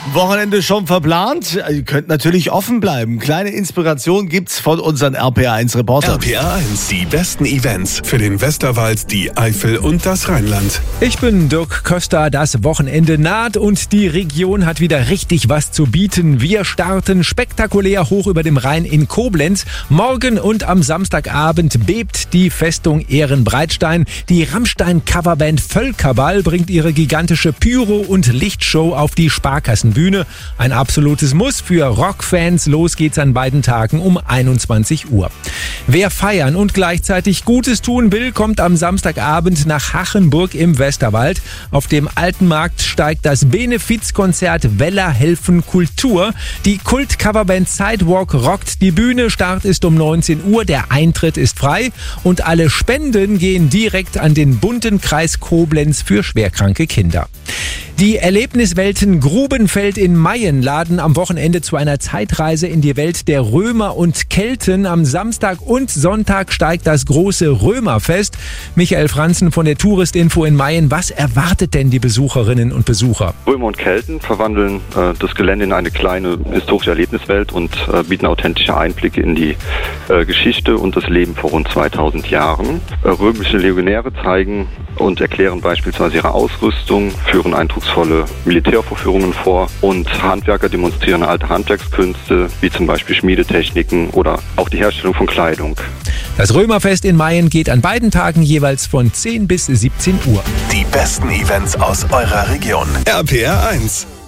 Wochenende schon verplant? Ihr könnt natürlich offen bleiben. Kleine Inspiration gibt's von unseren RPA1-Reportern. RPA1, die besten Events für den Westerwald, die Eifel und das Rheinland. Ich bin Dirk Köster, das Wochenende naht und die Region hat wieder richtig was zu bieten. Wir starten spektakulär hoch über dem Rhein in Koblenz. Morgen und am Samstagabend bebt die Festung Ehrenbreitstein. Die Rammstein-Coverband Völkerball bringt ihre gigantische Pyro- und Lichtshow auf die Sparkassenbühne. Ein absolutes Muss für Rockfans. Los geht's an beiden Tagen um 21 Uhr. Wer feiern und gleichzeitig Gutes tun will, kommt am Samstagabend nach Hachenburg im Westerwald. Auf dem Alten Markt steigt das Benefizkonzert Weller helfen Kultur. Die Kult-Coverband Sidewalk rockt die Bühne. Start ist um 19 Uhr. Der Eintritt ist frei und alle Spenden gehen direkt an den bunten Kreis Koblenz für schwerkranke Kinder. Die Erlebniswelten Grubenfeld in Mayen laden am Wochenende zu einer Zeitreise in die Welt der Römer und Kelten. Am Samstag und Sonntag steigt das große Römerfest. Michael Franzen von der Touristinfo in Mayen. Was erwartet denn die Besucherinnen und Besucher? Römer und Kelten verwandeln das Gelände in eine kleine historische Erlebniswelt und bieten authentische Einblicke in die Geschichte und das Leben vor rund 2000 Jahren. Römische Legionäre zeigen und erklären beispielsweise ihre Ausrüstung, führen eindrucksvolle Militärvorführungen vor und Handwerker demonstrieren alte Handwerkskünste, wie zum Beispiel Schmiedetechniken oder auch die Herstellung von Kleidung. Das Römerfest in Mayen geht an beiden Tagen jeweils von 10 bis 17 Uhr. Die besten Events aus eurer Region. RPA1.